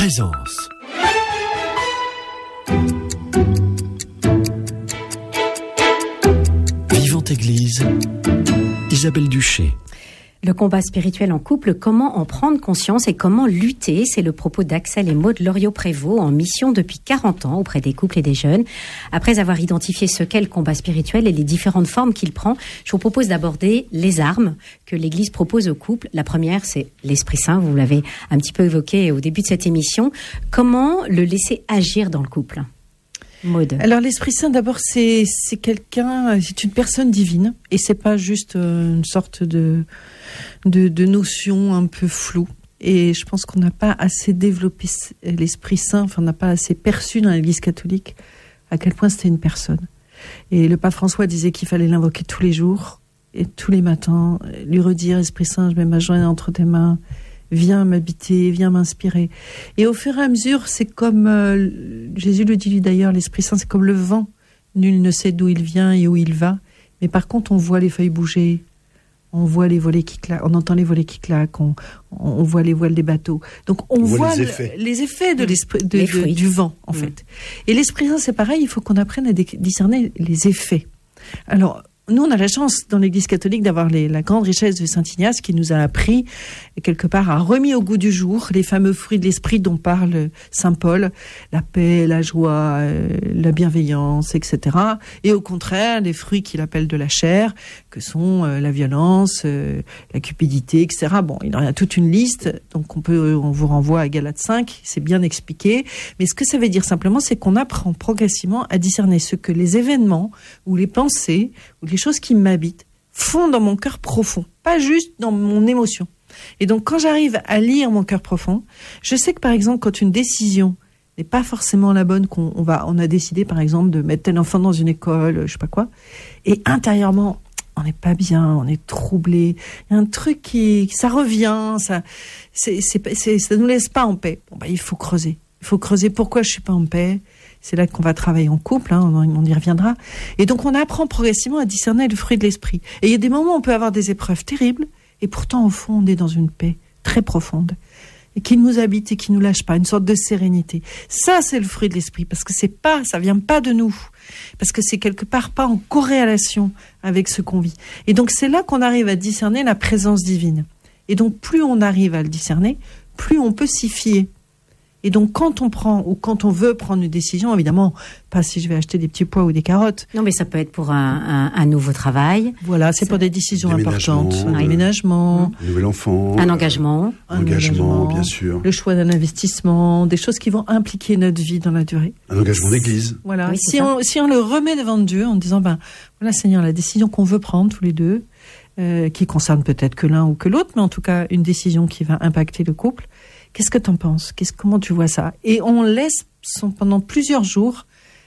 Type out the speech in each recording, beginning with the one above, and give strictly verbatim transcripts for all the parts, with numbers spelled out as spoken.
Présence. Vivante Église, Isabelle Duché. Le combat spirituel en couple, comment en prendre conscience et comment lutter, c'est le propos d'Axel et Maud Loriot-Prévost en mission depuis quarante ans auprès des couples et des jeunes. Après avoir identifié ce qu'est le combat spirituel et les différentes formes qu'il prend, je vous propose d'aborder les armes que l'Église propose aux couples. La première, c'est l'Esprit Saint, vous l'avez un petit peu évoqué au début de cette émission. Comment le laisser agir dans le couple ? Maud. Alors l'Esprit Saint, d'abord, c'est c'est quelqu'un, c'est une personne divine, et c'est pas juste une sorte de de, de notion un peu floue. Et je pense qu'on n'a pas assez développé l'Esprit Saint, enfin on n'a pas assez perçu dans l'Église catholique à quel point c'était une personne. Et le pape François disait qu'il fallait l'invoquer tous les jours et tous les matins, lui redire: Esprit Saint, je mets ma journée entre tes mains. Viens m'habiter, viens m'inspirer. Et au fur et à mesure, c'est comme, euh, Jésus le dit lui d'ailleurs, l'Esprit Saint, c'est comme le vent. Nul ne sait d'où il vient et où il va. Mais par contre, on voit les feuilles bouger, on voit les volets qui claquent, on entend les volets qui claquent, on, on voit les voiles des bateaux. Donc on, on voit, voit les, le, effets. les effets de l'esprit, de, de, du vent, en mmh. fait. Et l'Esprit Saint, c'est pareil, il faut qu'on apprenne à discerner les effets. Alors, nous, on a la chance dans l'Église catholique d'avoir les, la grande richesse de Saint Ignace qui nous a appris, quelque part, a remis au goût du jour les fameux fruits de l'esprit dont parle Saint Paul, la paix, la joie, euh, la bienveillance, et cetera. Et au contraire, les fruits qu'il appelle de la chair, que sont euh, la violence, euh, la cupidité, et cetera. Bon, il en y a toute une liste, donc on peut, on vous renvoie à Galates cinq, c'est bien expliqué. Mais ce que ça veut dire simplement, c'est qu'on apprend progressivement à discerner ce que les événements ou les pensées ou les choses qui m'habitent font dans mon cœur profond, pas juste dans mon émotion. Et donc, quand j'arrive à lire mon cœur profond, je sais que, par exemple, quand une décision n'est pas forcément la bonne, qu'on on va, on a décidé, par exemple, de mettre tel enfant dans une école, je sais pas quoi, et intérieurement, on n'est pas bien, on est troublé, il y a un truc qui, ça revient, ça, c'est, c'est, c'est, ça nous laisse pas en paix. Bon, bah, il faut creuser. Il faut creuser pourquoi je suis pas en paix. C'est là qu'on va travailler en couple, hein, on, on y reviendra. Et donc, on apprend progressivement à discerner le fruit de l'esprit. Et il y a des moments où on peut avoir des épreuves terribles, et pourtant, au fond, on est dans une paix très profonde, et qui nous habite et qui nous lâche pas, une sorte de sérénité. Ça, c'est le fruit de l'esprit, parce que c'est pas, ça vient pas de nous, parce que c'est quelque part pas en corrélation avec ce qu'on vit. Et donc, c'est là qu'on arrive à discerner la présence divine. Et donc, plus on arrive à le discerner, plus on peut s'y fier. Et donc, quand on prend, ou quand on veut prendre une décision, évidemment, pas si je vais acheter des petits pois ou des carottes. Non, mais ça peut être pour un, un, un nouveau travail. Voilà, c'est, c'est pour des décisions importantes. Un de, déménagement. Un nouvel enfant. Un engagement. Un engagement, bien sûr. Le choix d'un investissement, des choses qui vont impliquer notre vie dans la durée. Un engagement d'église. Voilà. Oui, si on, si on le remet devant Dieu en disant, ben, voilà, Seigneur, la décision qu'on veut prendre tous les deux, euh, qui concerne peut-être que l'un ou que l'autre, mais en tout cas, une décision qui va impacter le couple. Qu'est-ce que tu en penses ? Qu'est-ce, comment tu vois ça ? Et on laisse son, pendant plusieurs jours,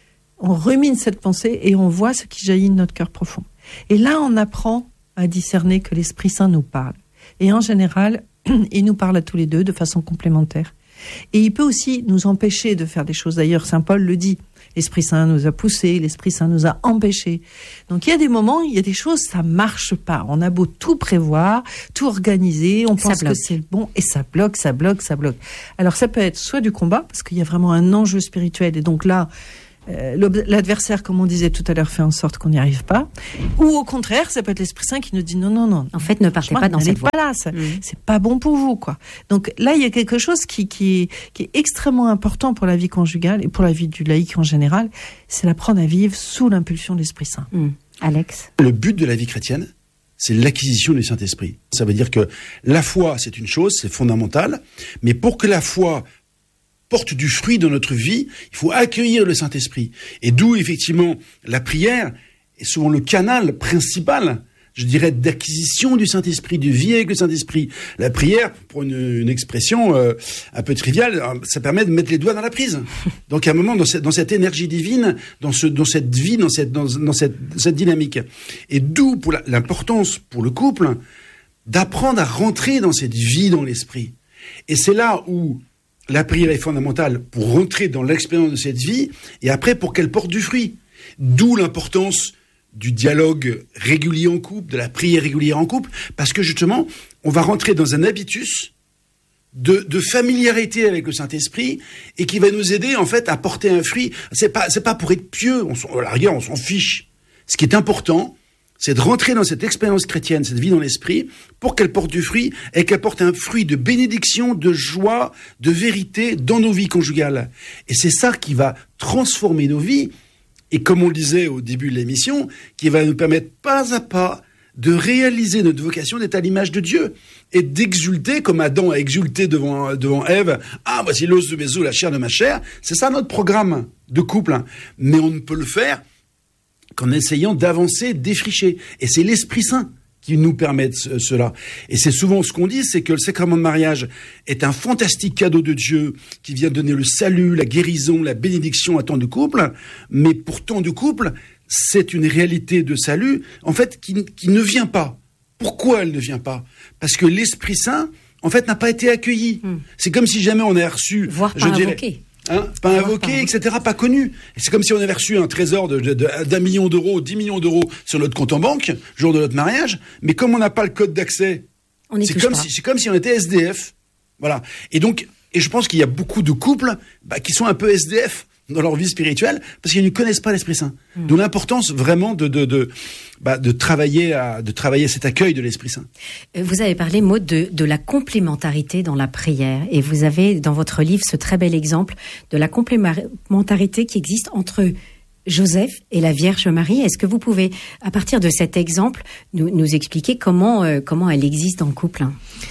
on rumine cette pensée et on voit ce qui jaillit de notre cœur profond. Et là, on apprend à discerner que l'Esprit Saint nous parle. Et en général, il nous parle à tous les deux de façon complémentaire. Et il peut aussi nous empêcher de faire des choses. D'ailleurs, Saint Paul le dit. L'Esprit Saint nous a poussés, l'Esprit Saint nous a empêchés. Donc il y a des moments, il y a des choses, ça marche pas. On a beau tout prévoir, tout organiser, on pense que c'est le bon, et ça bloque, ça bloque, ça bloque. Alors ça peut être soit du combat, parce qu'il y a vraiment un enjeu spirituel, et donc là, euh, l'adversaire, comme on disait tout à l'heure, fait en sorte qu'on n'y arrive pas. Ou au contraire, ça peut être l'Esprit Saint qui nous dit non, non, non. En fait, ne partez pas dans cette voie. Pas là, ça, mmh. c'est pas bon pour vous, quoi. Donc là, il y a quelque chose qui, qui, qui est extrêmement important pour la vie conjugale et pour la vie du laïc en général, c'est d'apprendre à vivre sous l'impulsion de l'Esprit Saint. Mmh. Alex ? Le but de la vie chrétienne, c'est l'acquisition du Saint-Esprit. Ça veut dire que la foi, c'est une chose, c'est fondamental, mais pour que la foi porte du fruit dans notre vie, il faut accueillir le Saint-Esprit. Et d'où, effectivement, la prière est souvent le canal principal, je dirais, d'acquisition du Saint-Esprit, de vie avec le Saint-Esprit. La prière, pour une, une expression euh, un peu triviale, ça permet de mettre les doigts dans la prise. Donc, à un moment, dans cette, dans cette énergie divine, dans, ce, dans cette vie, dans cette, dans, dans cette, cette dynamique. Et d'où pour la, l'importance pour le couple d'apprendre à rentrer dans cette vie dans l'Esprit. Et c'est là où la prière est fondamentale pour rentrer dans l'expérience de cette vie et après pour qu'elle porte du fruit. D'où l'importance du dialogue régulier en couple, de la prière régulière en couple, parce que justement, on va rentrer dans un habitus de, de familiarité avec le Saint-Esprit et qui va nous aider en fait à porter un fruit. C'est pas, c'est pas pour être pieux, on s'en, à la rigueur on s'en fiche. Ce qui est important, c'est de rentrer dans cette expérience chrétienne, cette vie dans l'esprit, pour qu'elle porte du fruit et qu'elle porte un fruit de bénédiction, de joie, de vérité dans nos vies conjugales. Et c'est ça qui va transformer nos vies et comme on le disait au début de l'émission, qui va nous permettre pas à pas de réaliser notre vocation d'être à l'image de Dieu et d'exulter comme Adam a exulté devant, devant Ève. Ah, voici l'os de mes os, la chair de ma chair. C'est ça notre programme de couple. Hein. Mais on ne peut le faire qu'en essayant d'avancer, défricher. Et c'est l'Esprit Saint qui nous permet de ce, cela. Et c'est souvent ce qu'on dit, c'est que le sacrement de mariage est un fantastique cadeau de Dieu qui vient donner le salut, la guérison, la bénédiction à tant de couples. Mais pour tant de couples, c'est une réalité de salut, en fait, qui, qui ne vient pas. Pourquoi elle ne vient pas ? Parce que l'Esprit Saint, en fait, n'a pas été accueilli. Mmh. C'est comme si jamais on avait reçu... Voire je pas dirais, invoqué. Hein, pas invoqué, et cetera, pas connu. Et c'est comme si on avait reçu un trésor de, de, de, d'un million d'euros, dix millions d'euros sur notre compte en banque, jour de notre mariage, mais comme on n'a pas le code d'accès, on y c'est, touche comme pas. si, c'est comme si on était S D F. Voilà. Et donc, et je pense qu'il y a beaucoup de couples bah, qui sont un peu S D F dans leur vie spirituelle parce qu'ils ne connaissent pas l'Esprit Saint. Mmh. D'où l'importance vraiment de de de, bah, de travailler à de travailler cet accueil de l'Esprit Saint. Vous avez parlé, Maud, de de la complémentarité dans la prière et vous avez dans votre livre ce très bel exemple de la complémentarité qui existe entre Joseph et la Vierge Marie. Est-ce que vous pouvez, à partir de cet exemple, nous nous expliquer comment euh, comment elle existe dans le couple ?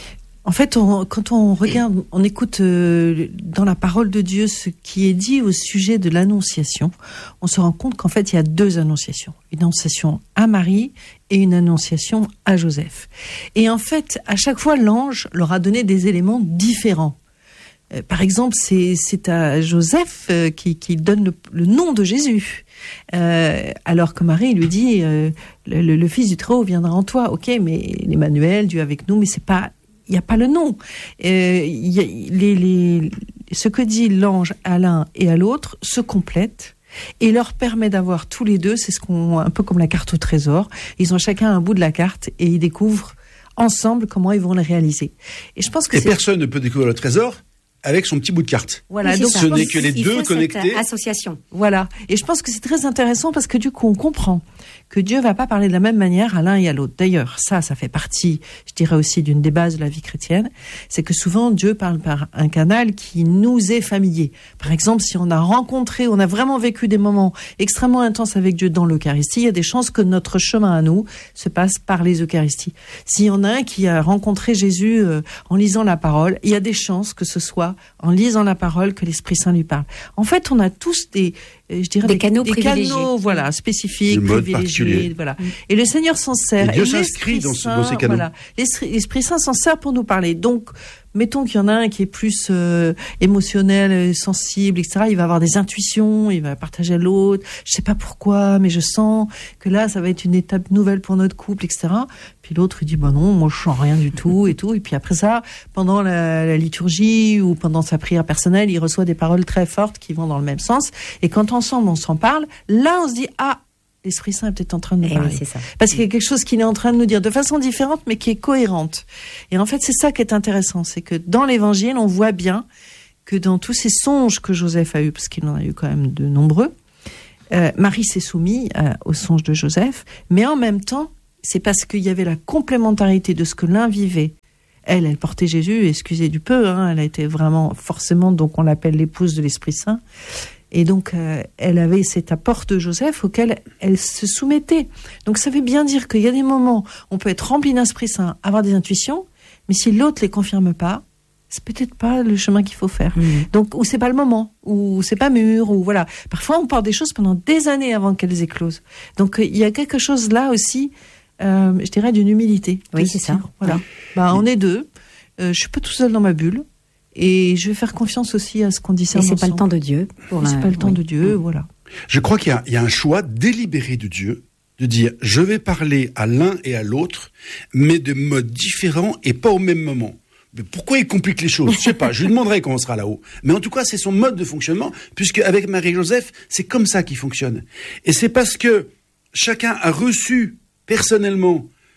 En fait, on, quand on regarde, on écoute euh, dans la parole de Dieu ce qui est dit au sujet de l'annonciation, on se rend compte qu'en fait, il y a deux annonciations. Une annonciation à Marie et une annonciation à Joseph. Et en fait, à chaque fois, l'ange leur a donné des éléments différents. Euh, par exemple, c'est, c'est à Joseph euh, qui, qui donne le, le nom de Jésus. Euh, alors que Marie lui dit euh, le, le, le Fils du Très-Haut viendra en toi. Ok, mais l'Emmanuel, Dieu avec nous, mais c'est pas... Il n'y a pas le nom. Euh, y a, les, les, ce que dit l'ange à l'un et à l'autre se complète et leur permet d'avoir tous les deux, c'est ce qu'on, un peu comme la carte au trésor. Ils ont chacun un bout de la carte et ils découvrent ensemble comment ils vont le réaliser. Et je pense que et c'est... personne ne peut découvrir le trésor avec son petit bout de carte. Voilà, oui, donc ce n'est que les Il deux faut connectés. cette association. Voilà. Et je pense que c'est très intéressant parce que du coup, on comprend que Dieu va pas parler de la même manière à l'un et à l'autre. D'ailleurs, ça, ça fait partie, je dirais aussi, d'une des bases de la vie chrétienne. C'est que souvent, Dieu parle par un canal qui nous est familier. Par exemple, si on a rencontré, on a vraiment vécu des moments extrêmement intenses avec Dieu dans l'Eucharistie, il y a des chances que notre chemin à nous se passe par les Eucharisties. S'il y en a un qui a rencontré Jésus euh, en lisant la parole, il y a des chances que ce soit en lisant la parole que l'Esprit Saint lui parle. En fait, on a tous des, je dirais, des des, canaux des privilégiés. canaux, voilà, spécifiques, privilégiés, voilà. Mm. Et le Seigneur s'en sert. Et Dieu et s'inscrit dans, Saint, dans ces canaux. Voilà. L'Esprit, l'Esprit Saint s'en sert pour nous parler. Donc, mettons qu'il y en a un qui est plus euh, émotionnel, sensible, et cetera. Il va avoir des intuitions, il va partager à l'autre. Je sais pas pourquoi, mais je sens que là, ça va être une étape nouvelle pour notre couple, et cetera. Puis l'autre, il dit, bah non, moi, je sens rien du tout, et tout. Et puis après ça, pendant la, la liturgie ou pendant sa prière personnelle, il reçoit des paroles très fortes qui vont dans le même sens. Et quand ensemble, on s'en parle, là, on se dit, ah, l'Esprit Saint est peut-être en train de nous Eh parler. oui, c'est ça. Parce qu'il y a quelque chose qu'il est en train de nous dire de façon différente, mais qui est cohérente. Et en fait, c'est ça qui est intéressant. C'est que dans l'Évangile, on voit bien que dans tous ces songes que Joseph a eus, parce qu'il en a eu quand même de nombreux, euh, Marie s'est soumise euh, aux songes de Joseph, mais en même temps, c'est parce qu'il y avait la complémentarité de ce que l'un vivait. Elle, elle portait Jésus, excusez du peu, hein, elle a été vraiment, forcément, donc on l'appelle l'épouse de l'Esprit Saint. Et donc, euh, elle avait cet apport de Joseph auquel elle se soumettait. Donc, ça veut bien dire qu'il y a des moments où on peut être rempli d'Esprit Saint, avoir des intuitions, mais si l'autre les confirme pas, c'est peut-être pas le chemin qu'il faut faire. Mmh. Donc, ou c'est pas le moment, ou c'est pas mûr, ou voilà. Parfois, on porte des choses pendant des années avant qu'elles éclosent. Donc, il y a quelque chose là aussi, euh, je dirais, d'une humilité. Oui, c'est ça. Voilà. Oui. Bah, on est deux. Euh, je suis pas tout seul dans ma bulle. Et je vais faire confiance aussi à ce qu'on discerne ensemble. Et c'est ensemble. pas le temps de Dieu. Pour c'est un... pas le temps oui. de Dieu, mmh. voilà. Je crois qu'il y a, il y a un choix délibéré de Dieu de dire je vais parler à l'un et à l'autre, mais de modes différents et pas au même moment. Mais pourquoi il complique les choses ? Je sais pas, je lui demanderai quand on sera là-haut. Mais en tout cas, c'est son mode de fonctionnement, puisque avec Marie-Joseph, c'est comme ça qu'il fonctionne. Et c'est parce que chacun a reçu personnellement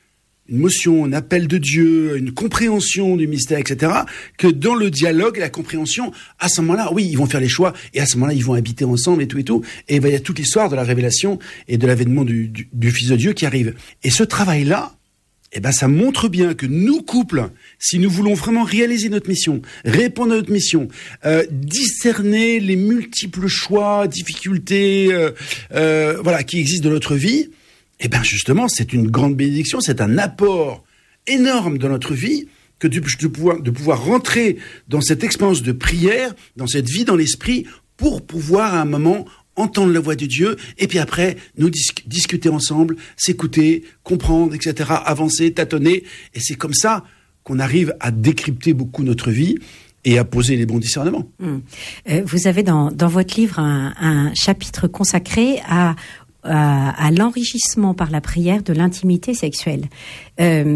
une motion, un appel de Dieu, une compréhension du mystère, et cetera, que dans le dialogue, la compréhension, à ce moment-là, oui, ils vont faire les choix, et à ce moment-là, ils vont habiter ensemble et tout et tout, et ben, il y a toute l'histoire de la révélation et de l'avènement du, du, du Fils de Dieu qui arrive. Et ce travail-là, eh ben, ça montre bien que nous, couples, si nous voulons vraiment réaliser notre mission, répondre à notre mission, euh, discerner les multiples choix, difficultés, euh, euh, voilà, qui existent dans notre vie, eh ben, justement, c'est une grande bénédiction, c'est un apport énorme dans notre vie que de, de pouvoir, de pouvoir rentrer dans cette expérience de prière, dans cette vie dans l'esprit, pour pouvoir à un moment entendre la voix de Dieu, et puis après, nous dis- discuter ensemble, s'écouter, comprendre, et cetera, avancer, tâtonner, et c'est comme ça qu'on arrive à décrypter beaucoup notre vie et à poser les bons discernements. Mmh. Euh, vous avez dans, dans votre livre un, un chapitre consacré à, à, à l'enrichissement par la prière de l'intimité sexuelle. Euh,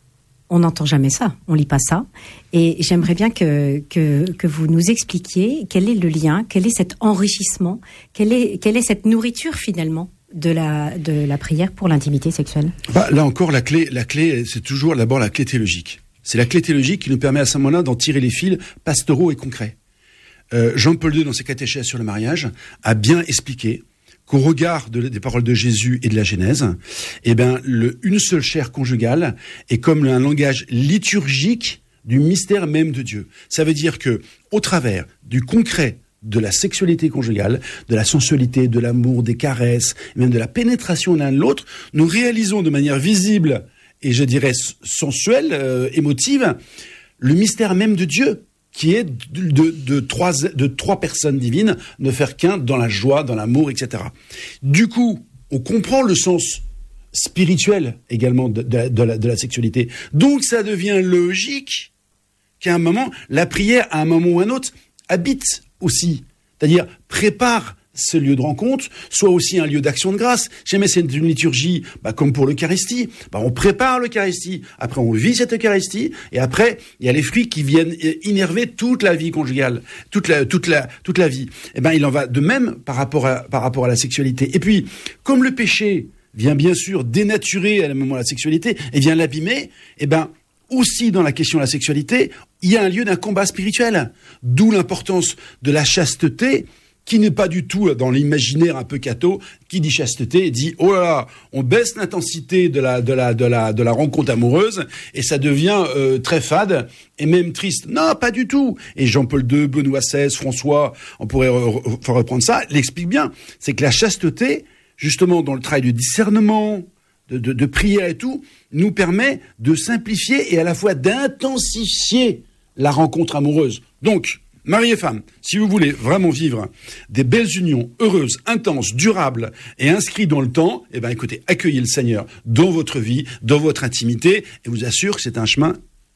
On n'entend jamais ça, on lit pas ça. Et j'aimerais bien que, que, que vous nous expliquiez quel est le lien, quel est cet enrichissement, quelle est, quelle est cette nourriture finalement de la, de la prière pour l'intimité sexuelle. Bah, là encore, la clé, la clé, c'est toujours d'abord la clé théologique. C'est la clé théologique qui nous permet à ce moment-là d'en tirer les fils pastoraux et concrets. Euh, Jean-Paul deux, dans ses catéchèses sur le mariage, a bien expliqué qu'au regard de, des paroles de Jésus et de la Genèse, eh ben, le, une seule chair conjugale est comme un langage liturgique du mystère même de Dieu. Ça veut dire que, au travers du concret de la sexualité conjugale, de la sensualité, de l'amour, des caresses, même de la pénétration l'un de l'autre, nous réalisons de manière visible et je dirais sensuelle, euh, émotive, le mystère même de Dieu, qui est de, de, de, trois, de trois personnes divines, ne faire qu'un dans la joie, dans l'amour, et cetera. Du coup, on comprend le sens spirituel également de, de, de, la, de la sexualité. Donc ça devient logique qu'à un moment, la prière, à un moment ou un autre, habite aussi. C'est-à-dire, prépare ce lieu de rencontre, soit aussi un lieu d'action de grâce. Jamais c'est une liturgie, bah, comme pour l'Eucharistie. Bah, on prépare l'Eucharistie, après on vit cette Eucharistie, et après il y a les fruits qui viennent innerver toute la vie conjugale, toute la, toute la, toute la vie. Et ben il en va de même par rapport à, par rapport à la sexualité. Et puis, comme le péché vient bien sûr dénaturer à un moment la sexualité et vient l'abîmer, et ben aussi dans la question de la sexualité, il y a un lieu d'un combat spirituel. D'où l'importance de la chasteté, qui n'est pas du tout dans l'imaginaire un peu catho, qui dit chasteté et dit oh là là, on baisse l'intensité de la de la de la de la rencontre amoureuse et ça devient euh, très fade et même triste. Non, pas du tout. Et Jean-Paul deux, Benoît seize, François, on pourrait re- re- reprendre ça, l'explique bien. C'est que la chasteté, justement dans le travail de discernement, de, de, de prière et tout, nous permet de simplifier et à la fois d'intensifier la rencontre amoureuse. Donc, mari et femme, si vous voulez vraiment vivre des belles unions heureuses, intenses, durables et inscrites dans le temps, eh ben écoutez, accueillez le Seigneur dans votre vie, dans votre intimité, et vous assure que c'est un chemin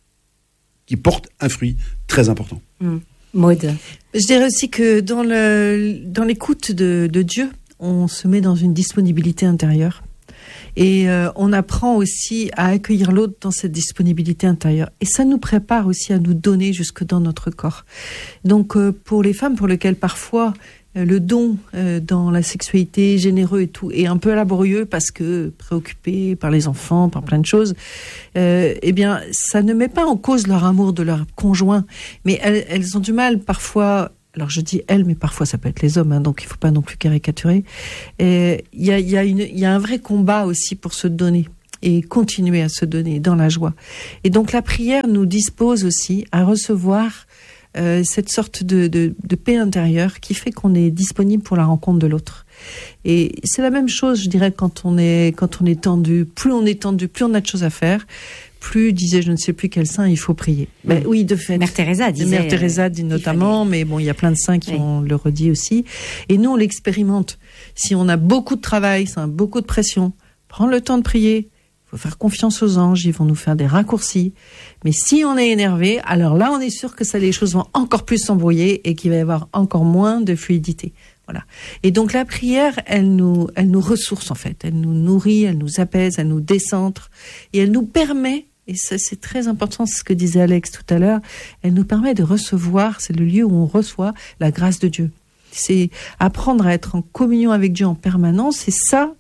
qui porte un fruit très important. Mmh. Maud. Je dirais aussi que dans le dans l'écoute de, de Dieu, on se met dans une disponibilité intérieure. Et euh, on apprend aussi à accueillir l'autre dans cette disponibilité intérieure. Et ça nous prépare aussi à nous donner jusque dans notre corps. Donc euh, pour les femmes pour lesquelles parfois euh, le don euh, dans la sexualité, généreux et tout, est un peu laborieux parce que préoccupé par les enfants, par plein de choses, euh, eh bien ça ne met pas en cause leur amour de leur conjoint. Mais elles, elles ont du mal parfois... Alors je dis elles, mais parfois ça peut être les hommes, hein, donc il ne faut pas non plus caricaturer. Il y a, y, a y a un vrai combat aussi pour se donner et continuer à se donner dans la joie. Et donc la prière nous dispose aussi à recevoir euh, cette sorte de, de, de paix intérieure qui fait qu'on est disponible pour la rencontre de l'autre. Et c'est la même chose, je dirais, quand on est, quand on est tendu. Plus on est tendu, plus on a de choses à faire. Plus, disait je ne sais plus quel saint, il faut prier. Mmh. Ben, oui, de fait. Mère Teresa disait. Mère Teresa dit notamment, mais bon, il y a plein de saints qui oui. ont le redit aussi. Et nous, on l'expérimente. Si on a beaucoup de travail, si on a beaucoup de pression, prendre le temps de prier. Il faut faire confiance aux anges, ils vont nous faire des raccourcis. Mais si on est énervé, alors là, on est sûr que ça, les choses vont encore plus s'embrouiller et qu'il va y avoir encore moins de fluidité. Voilà. Et donc la prière, elle nous, elle nous ressource en fait. Elle nous nourrit, elle nous apaise, elle nous décentre et elle nous permet. Et ça, c'est très important, c'est ce que disait Alex tout à l'heure, elle nous permet de recevoir, c'est le lieu où on reçoit la grâce de Dieu. C'est apprendre à être en communion avec Dieu en permanence, c'est ça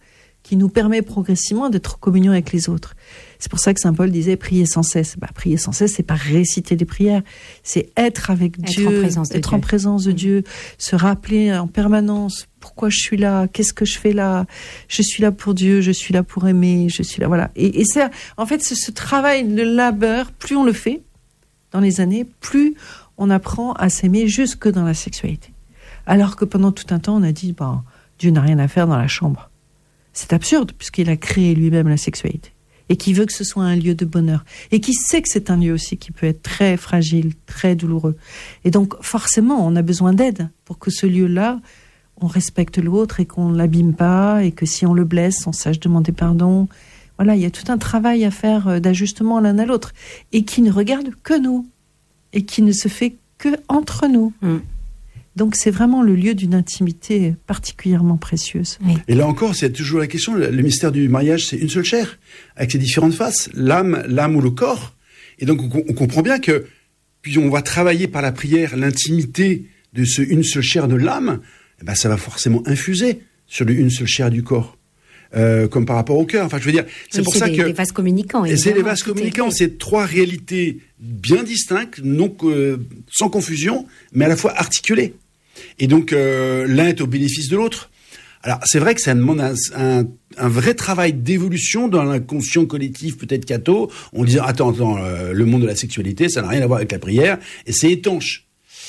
qui nous permet progressivement d'être en communion avec les autres. C'est pour ça que saint Paul disait prier sans cesse. Bah, prier sans cesse, c'est pas réciter des prières, c'est être avec être Dieu, en présence de être Dieu. en présence de mmh. Dieu, se rappeler en permanence pourquoi je suis là, qu'est-ce que je fais là, je suis là pour Dieu, je suis là pour aimer, je suis là, voilà. Et, et c'est, en fait, ce, ce travail de labeur, plus on le fait dans les années, plus on apprend à s'aimer jusque dans la sexualité. Alors que pendant tout un temps, on a dit, bah, Dieu n'a rien à faire dans la chambre. C'est absurde, puisqu'il a créé lui-même la sexualité. Et qui veut que ce soit un lieu de bonheur. Et qui sait que c'est un lieu aussi qui peut être très fragile, très douloureux. Et donc, forcément, on a besoin d'aide pour que ce lieu-là, on respecte l'autre et qu'on ne l'abîme pas, et que si on le blesse, on sache demander pardon. Voilà, il y a tout un travail à faire d'ajustement l'un à l'autre. Et qui ne regarde que nous. Et qui ne se fait que entre nous. Mmh. Donc c'est vraiment le lieu d'une intimité particulièrement précieuse. Oui. Et là encore, c'est toujours la question, le mystère du mariage, c'est une seule chair, avec ses différentes faces, l'âme, l'âme ou le corps. Et donc on, on comprend bien que, puis on va travailler par la prière l'intimité de ce une seule chair de l'âme, eh ben ça va forcément infuser sur le une seule chair du corps. Euh, comme par rapport au cœur. Enfin, je veux dire, c'est oui, pour c'est ça les, que les vases communicants. Et c'est les vases communicants. C'est trois réalités bien distinctes, non euh, sans confusion, mais à la fois articulées. Et donc euh, l'un est au bénéfice de l'autre. Alors c'est vrai que ça demande un, un, un vrai travail d'évolution dans l'inconscient collectif, peut-être catho. On dit attends, attends, euh, le monde de la sexualité, ça n'a rien à voir avec la prière, et c'est étanche.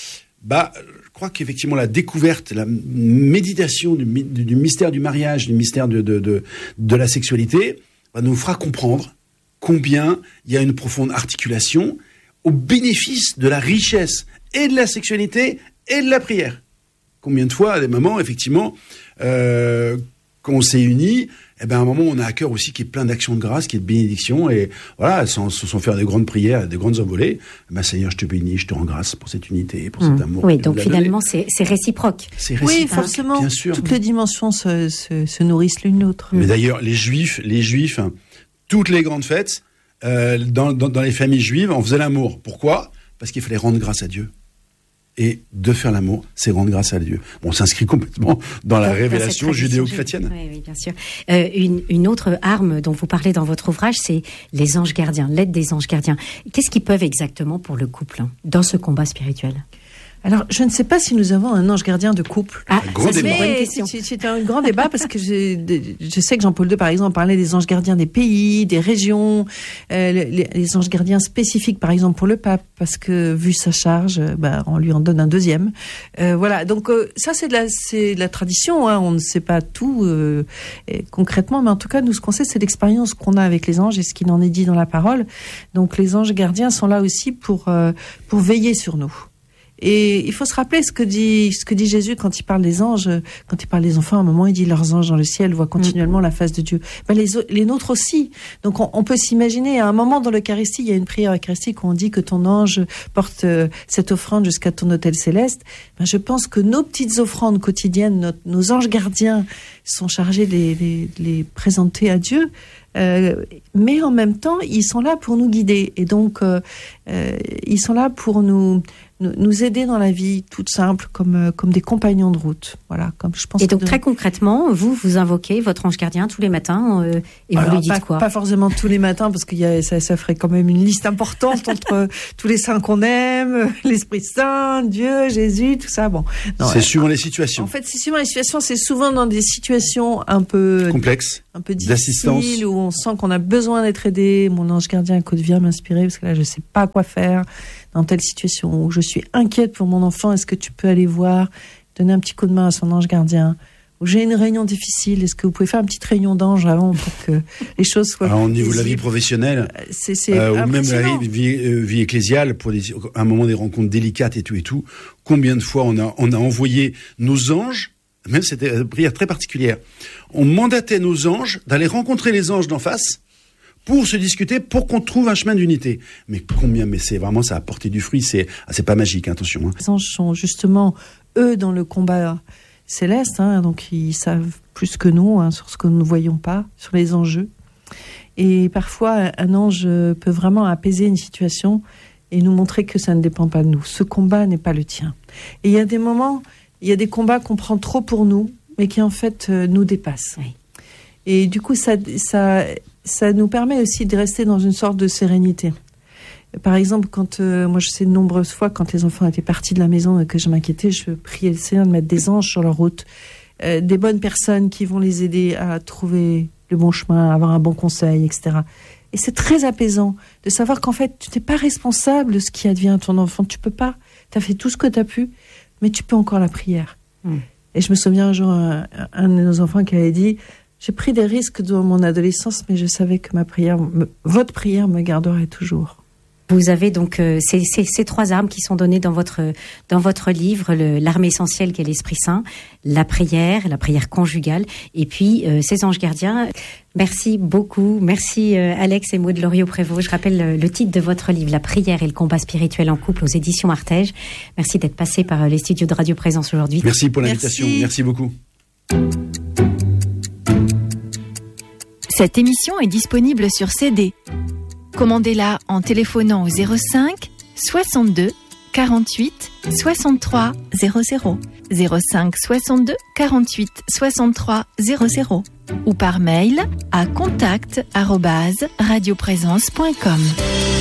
Bah je crois qu'effectivement la découverte, la méditation du, du mystère du mariage, du mystère de, de, de, de la sexualité, bah, nous fera comprendre combien il y a une profonde articulation au bénéfice de la richesse et de la sexualité et de la prière. Combien de fois, à des moments, effectivement, euh, quand on s'est unis, eh ben, à un moment, on a à cœur aussi qu'il y ait plein d'actions de grâce, qu'il y ait de bénédictions, et voilà, sans, sans faire de grandes prières, de grandes envolées, eh ben, Seigneur, je te bénis, je te rends grâce pour cette unité, pour mmh. cet amour. Oui, donc finalement, c'est, c'est réciproque. C'est réciproque. Oui, forcément, bien sûr. Toutes les dimensions se, se, se nourrissent l'une l'autre. Mais mmh. d'ailleurs, les Juifs, les Juifs, hein, toutes les grandes fêtes, euh, dans, dans, dans les familles juives, on faisait l'amour. Pourquoi ? Parce qu'il fallait rendre grâce à Dieu. Et de faire l'amour, c'est rendre grâce à Dieu. Bon, on s'inscrit complètement dans la dans révélation judéo-chrétienne. Oui, oui, bien sûr. Euh, une, une autre arme dont vous parlez dans votre ouvrage, c'est les anges gardiens, l'aide des anges gardiens. Qu'est-ce qu'ils peuvent exactement pour le couple, hein, dans ce combat spirituel ? Alors, je ne sais pas si nous avons un ange gardien de couple. Ah, un grand débat. C'est, c'est un grand débat parce que je, je sais que Jean-Paul deux, par exemple, parlait des anges gardiens des pays, des régions, euh, les, les anges gardiens spécifiques, par exemple, pour le pape, parce que, vu sa charge, bah, on lui en donne un deuxième. Euh, voilà, donc euh, ça, c'est de la, c'est de la tradition, hein, on ne sait pas tout euh, concrètement, mais en tout cas, nous, ce qu'on sait, c'est l'expérience qu'on a avec les anges et ce qu'il en est dit dans la parole. Donc, les anges gardiens sont là aussi pour, euh, pour veiller sur nous. Et il faut se rappeler ce que dit ce que dit Jésus quand il parle des anges, quand il parle des enfants. À un moment, il dit leurs anges dans le ciel voient continuellement mmh. la face de Dieu. Ben les les nôtres aussi. Donc on, on peut s'imaginer à un moment dans l'Eucharistie, il y a une prière eucharistique où on dit que ton ange porte euh, cette offrande jusqu'à ton autel céleste. Ben je pense que nos petites offrandes quotidiennes, notre, nos anges gardiens sont chargés de les, les, les présenter à Dieu. Euh, mais en même temps, ils sont là pour nous guider. Et donc, euh, euh, ils sont là pour nous, nous, nous aider dans la vie toute simple, comme, euh, comme des compagnons de route. Voilà, comme je pense. Et donc, de... très concrètement, vous, vous invoquez votre ange gardien tous les matins euh, et Alors, vous lui dites pas, quoi ? Pas forcément tous les matins, parce que y a, ça, ça ferait quand même une liste importante entre tous les saints qu'on aime, l'Esprit Saint, Dieu, Jésus, tout ça. Bon, non, c'est ouais, suivant les situations. En fait, c'est suivant les situations. C'est souvent dans des situations un peu complexes, un peu difficiles, où on sent qu'on a besoin d'être aidé. Mon ange gardien, écoute, viens m'inspirer, parce que là, je sais pas quoi faire dans telle situation, où je suis inquiète pour mon enfant. Est-ce que tu peux aller voir, donner un petit coup de main à son ange gardien? Où j'ai une réunion difficile, est-ce que vous pouvez faire une petite réunion d'ange avant pour que les choses soient... Alors, au niveau de la vie professionnelle, c'est, c'est euh, ou même la vie, vie, euh, vie ecclésiale, pour des, un moment des rencontres délicates et tout et tout, combien de fois on a, on a envoyé nos anges, même c'était une prière très particulière, on mandatait nos anges d'aller rencontrer les anges d'en face pour se discuter, pour qu'on trouve un chemin d'unité. Mais combien, mais c'est vraiment, ça a porté du fruit, c'est, ah, c'est pas magique, hein, attention. Hein. Les anges sont justement, eux, dans le combat céleste, hein, donc ils savent plus que nous, hein, sur ce que nous ne voyons pas, sur les enjeux. Et parfois, un ange peut vraiment apaiser une situation et nous montrer que ça ne dépend pas de nous. Ce combat n'est pas le tien. Et il y a des moments, il y a des combats qu'on prend trop pour nous, mais qui en fait nous dépassent. Oui. Et du coup, ça, ça, ça nous permet aussi de rester dans une sorte de sérénité. Par exemple, quand euh, moi je sais de nombreuses fois quand les enfants étaient partis de la maison et que je m'inquiétais, je priais le Seigneur de mettre des anges sur leur route, euh, des bonnes personnes qui vont les aider à trouver le bon chemin, à avoir un bon conseil, et cetera. Et c'est très apaisant de savoir qu'en fait tu n'es pas responsable de ce qui advient à ton enfant. Tu peux pas. Tu as fait tout ce que tu as pu, mais tu peux encore la prière. Mmh. Et je me souviens un jour un, un de nos enfants qui avait dit: j'ai pris des risques dans mon adolescence, mais je savais que ma prière, me, votre prière me garderait toujours. Vous avez donc euh, ces, ces, ces trois armes qui sont données dans votre dans votre livre, le, l'arme essentielle qu'est l'Esprit Saint, la prière, la prière conjugale, et puis euh, ces anges gardiens. Merci beaucoup, merci euh, Alex et Maud Loriot-Prévost. Je rappelle le, le titre de votre livre, La prière et le combat spirituel en couple, aux éditions Artege. Merci d'être passé par euh, les studios de Radio Présence aujourd'hui. Merci pour l'invitation, merci, merci beaucoup. Cette émission est disponible sur C D. Commandez-la en téléphonant au zéro cinq soixante-deux quarante-huit soixante-trois zéro zéro, zéro cinq soixante-deux quarante-huit soixante-trois zéro zéro ou par mail à contact arobase radioprésence point com.